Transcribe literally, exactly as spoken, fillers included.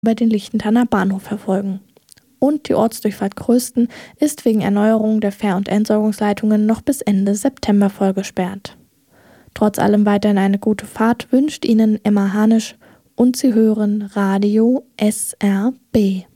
über den Lichtentanner Bahnhof verfolgen. Und die Ortsdurchfahrt Grösten ist wegen Erneuerung der Fähr- und Entsorgungsleitungen noch bis Ende September vollgesperrt. Trotz allem weiterhin eine gute Fahrt wünscht Ihnen Emma Hanisch und Sie hören Radio S R B.